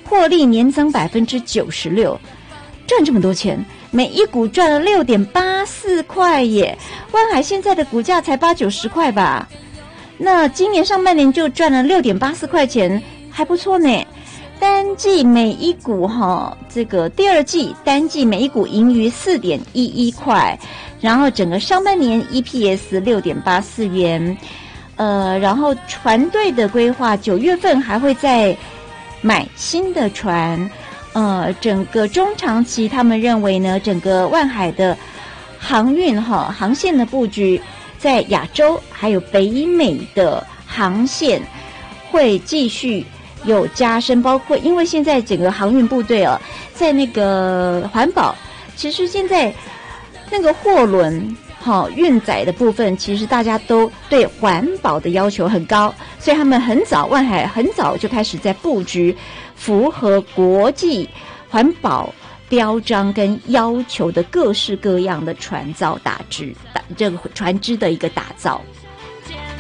获利年增96%，赚这么多钱，每一股赚了6.84块耶！万海现在的股价才80-90块吧？那今年上半年就赚了6.84块钱，还不错呢。单季每一股这个第二季单季每一股盈余4.11块，然后整个上半年 EPS 6.84元。然后船队的规划9月份还会再买新的船。整个中长期他们认为呢，整个万海的航运航线的布局在亚洲还有北美的航线会继续有加深，包括因为现在整个航运部队在那个环保，其实现在那个货轮运载的部分，其实大家都对环保的要求很高，所以他们万海很早就开始在布局符合国际环保标章跟要求的各式各样的船只的一个打造。